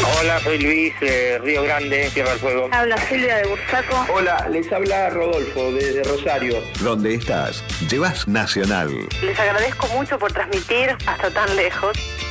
Hola, soy Luis de Río Grande, Tierra del Fuego. Habla Silvia de Bursaco. Hola, les habla Rodolfo desde Rosario. ¿Dónde estás? Llevas Nacional. Les agradezco mucho por transmitir hasta tan lejos.